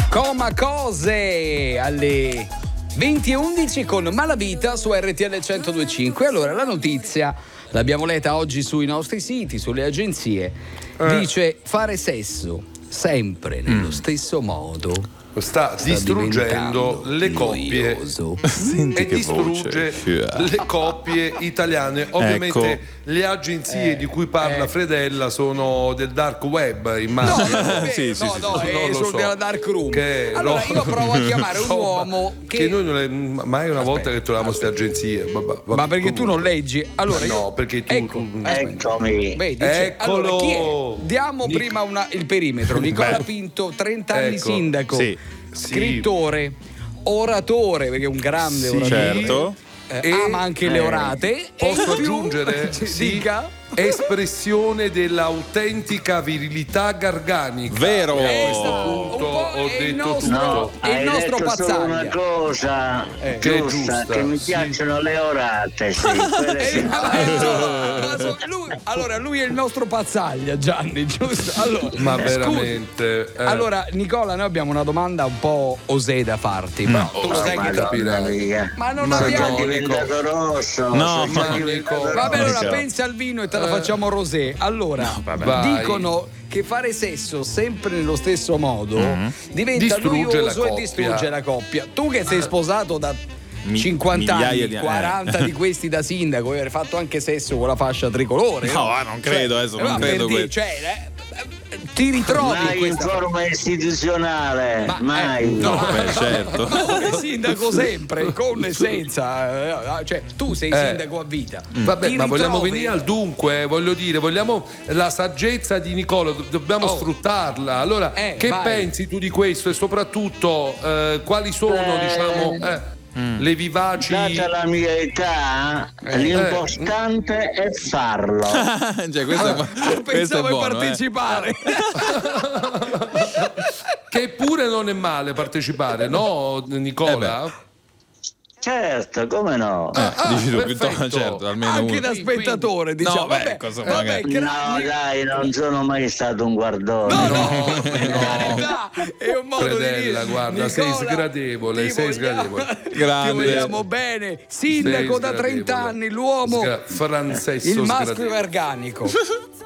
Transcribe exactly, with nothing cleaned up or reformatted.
Coma Cose alle venti e undici con Malavita su R T L centodue e cinque. Allora, la notizia l'abbiamo letta oggi sui nostri siti, sulle agenzie. Eh. Dice fare sesso sempre nello mm. stesso modo sta, sta distruggendo le coppie e distrugge le coppie italiane. Ovviamente ecco. le agenzie eh, di cui parla eh. Fredella sono del dark web, immagino. No, no, sì, sì, no, sì, no, sì, è sul so. della dark room. Che allora no. io provo a chiamare un uomo che, che noi non è mai una volta che troviamo queste agenzie. Vabbè, vabbè, ma perché comunque. tu non leggi? Allora io, no, perché tu ecco, tu, eccomi. Vedi, eccolo. Allora, chi è? Diamo Nic- prima una, il perimetro. Nicola Beh. Pinto, trenta anni ecco. sindaco. Sì. Scrittore, oratore, perché è un grande sì, oratore. Certo. Eh, e, ama anche eh, le orate. Posso e aggiungere? Sì. Espressione dell'autentica virilità garganica. Vero. A questo punto ho detto il nostro, tutto. No, è il nostro hai detto solo una cosa eh, giusta, che, giusta, che mi sì. piacciono le orate. Sì, sì. lui, allora lui è il nostro Pazzaglia, Gianni, giusto? Allora, ma veramente eh. Allora Nicola, noi abbiamo una domanda un po' osè da farti, no, ma tu lo sai che capirai. Ma non ma abbiamo no, diventato rosso. No, ma vabbè, allora pensa al vino e te la facciamo rosé. Allora, no, dicono che fare sesso sempre nello stesso modo mm-hmm. diventa distrugge noioso e distrugge la coppia. Tu che sei sposato da cinquanta anni, di... quaranta di questi da sindaco, e hai fatto anche sesso con la fascia tricolore. No, no? non credo, cioè, adesso non credo. Dire, cioè, eh, ti ritrovi mai in, questa... in forma istituzionale, ma, mai. Eh, no, beh, certo. Come sindaco sempre, con e senza, cioè tu sei eh. sindaco a vita. Vabbè, ti ma ritrovi... vogliamo venire al dunque, voglio dire, vogliamo la saggezza di Nicola, dobbiamo oh. sfruttarla. Allora, eh, che vai. pensi tu di questo e soprattutto eh, quali sono, eh. diciamo, eh, Mm. le vivaci. Data la mia età, eh, l'importante eh. è farlo. Cioè, questo ah, è, pensavo è buono, a partecipare. Eh. Che pure non è male partecipare, no, Nicola? Eh certo, come no? Eh, ah, dici tu piuttosto, certo, almeno anche uno. da spettatore, Quindi, diciamo. no, vabbè, cosa, vabbè, cra- no, dai, non sono mai stato un guardone. No, no, no, per no. carità, è un modo Fredella, di dire. guarda, Nicola, sei sgradevole, sei sgradevole. Grande. Ti vogliamo bene. Sindaco da trenta anni, l'uomo Sgra- Francesso il maschio sgradevole. organico.